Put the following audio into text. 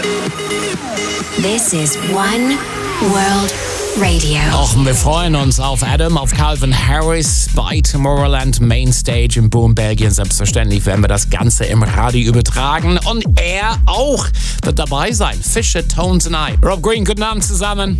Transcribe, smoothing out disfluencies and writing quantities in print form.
This is One World Radio. Auch wir freuen uns auf Adam, auf Calvin Harris bei Tomorrowland Mainstage in Boom, Belgien. Selbstverständlich werden wir das Ganze im Radio übertragen und er auch wird dabei sein. Fisher, Tones and I. Rob Green, guten Abend zusammen.